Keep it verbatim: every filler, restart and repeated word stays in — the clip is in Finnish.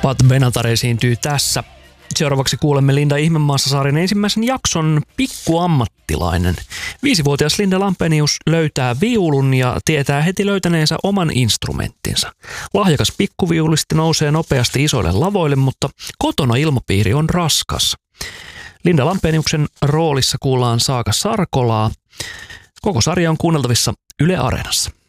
Pat Benatar esiintyy tässä. Seuraavaksi kuulemme Linda Ihmemaassa-sarjan ensimmäisen jakson Pikkuammattilainen. Viisivuotias Linda Lampenius löytää viulun ja tietää heti löytäneensä oman instrumenttinsa. Lahjakas pikkuviulisti nousee nopeasti isoille lavoille, mutta kotona ilmapiiri on raskas. Linda Lampeniuksen roolissa kuullaan Saaka Sarkolaa. Koko sarja on kuunneltavissa Yle Areenassa.